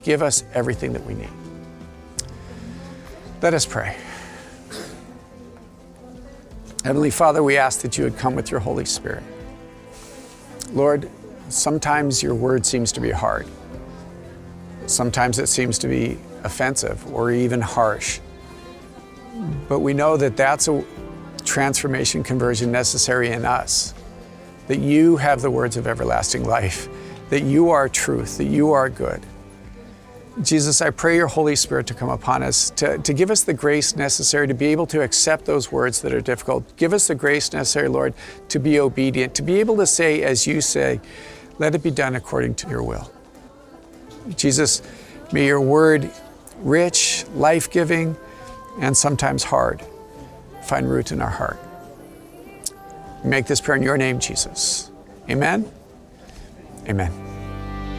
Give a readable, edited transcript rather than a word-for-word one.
Give us everything that we need. Let us pray. Heavenly Father, we ask that you would come with your Holy Spirit. Lord, sometimes your word seems to be hard. Sometimes it seems to be offensive or even harsh. But we know that that's a transformation, conversion necessary in us. That you have the words of everlasting life. That you are truth, that you are good. Jesus, I pray your Holy Spirit to come upon us, to give us the grace necessary to be able to accept those words that are difficult. Give us the grace necessary, Lord, to be obedient, to be able to say, as you say, let it be done according to your will. Jesus, may your word, rich, life-giving, and sometimes hard, find root in our heart. We make this prayer in your name, Jesus. Amen. Amen.